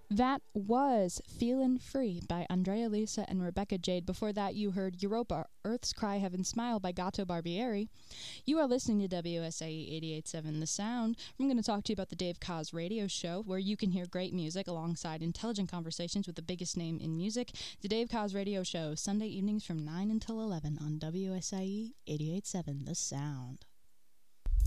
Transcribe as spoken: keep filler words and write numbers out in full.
That was Feelin' Free by Andrea Lisa and Rebecca Jade. Before that, you heard Europa, Earth's Cry, Heaven Smile by Gato Barbieri. You are listening to W S I E eighty-eight point seven The Sound. I'm going to talk to you about the Dave Koz Radio Show, where you can hear great music alongside intelligent conversations with the biggest name in music. The Dave Koz Radio Show, Sunday evenings from nine until eleven on W S I E eighty-eight point seven The Sound.